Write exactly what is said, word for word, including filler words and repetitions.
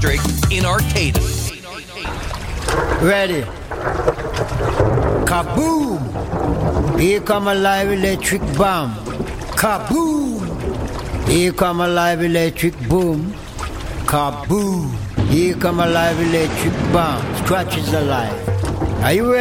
District in Arcata. Ready. Kaboom! Here come a live electric bomb. Kaboom! Here come a live electric boom. Kaboom! Here come a live electric bomb. Scratch is alive. Are you ready?